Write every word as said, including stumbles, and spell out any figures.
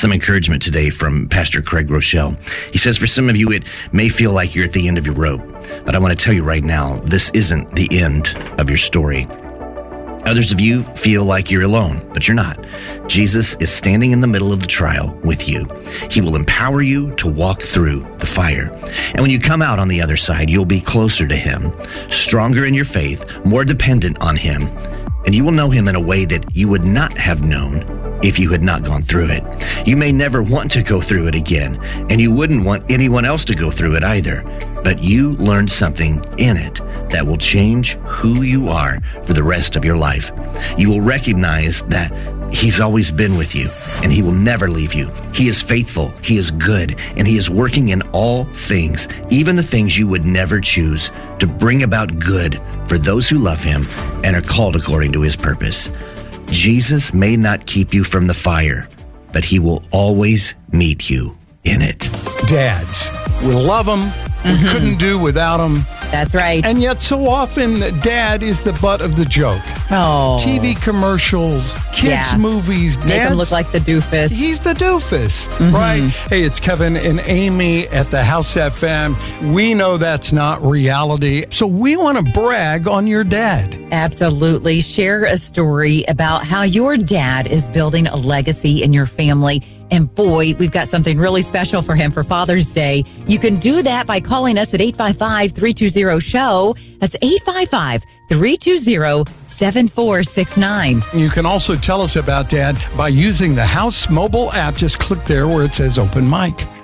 Some encouragement today from Pastor Craig Rochelle. He says, for some of you, it may feel like you're at the end of your rope, but I want to tell you right now, this isn't the end of your story. Others of you feel like you're alone, but you're not. Jesus is standing in the middle of the trial with you. He will empower you to walk through the fire. And when you come out on the other side, you'll be closer to him, stronger in your faith, more dependent on him, and you will know him in a way that you would not have known if you had not gone through it. You may never want to go through it again, and you wouldn't want anyone else to go through it either. But you learned something in it that will change who you are for the rest of your life. You will recognize that he's always been with you, and he will never leave you. He is faithful, he is good, and he is working in all things, even the things you would never choose, to bring about good for those who love him and are called according to his purpose. Jesus may not keep you from the fire, but he will always meet you in it. Dads, we love them. Mm-hmm. We couldn't do without them. That's right. And yet so often, dad is the butt of the joke. Oh. T V commercials, kids' Yeah. movies. Make him Dad's- look like the doofus. He's the doofus, Mm-hmm. right? Hey, it's Kevin and Amy at the House F M. We know that's not reality, so we want to brag on your dad. Absolutely. Share a story about how your dad is building a legacy in your family. And boy, we've got something really special for him for Father's Day. You can do that by calling us at eight five five, three two zero, S H O W. That's eight five five, three two zero, seven four six nine. You can also tell us about Dad by using the House mobile app. Just click there where it says open mic.